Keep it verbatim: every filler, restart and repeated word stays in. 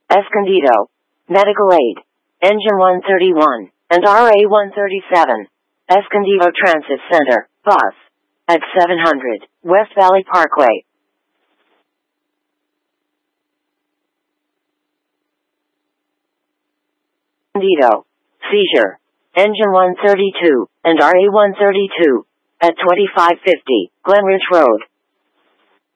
Escondido. Medical aid. Engine one thirty-one and R A one thirty-seven. Escondido Transit Center, bus. At seven hundred, West Valley Parkway. Escondido. Seizure. Engine one thirty-two and R A one thirty-two. At twenty-five fifty, Glen Ridge Road.